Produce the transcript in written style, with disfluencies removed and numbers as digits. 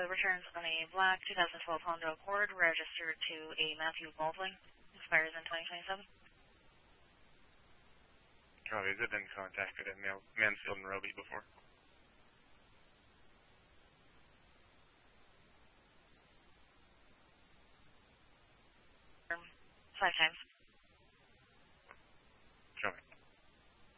returns on a black 2012 Honda Accord registered to a Matthew Baldwin. Expires in 2027. Copy. Has it been contacted at Mansfield and Roby before? 5 times.